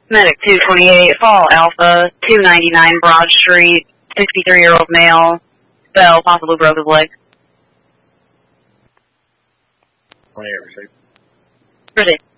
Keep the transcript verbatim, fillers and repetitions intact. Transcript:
Medic two twenty-eight, Fall Alpha, two ninety-nine Broad Street, sixty-three-year-old male, fell, possibly broke his leg. twenty-eight, receive. Proceed.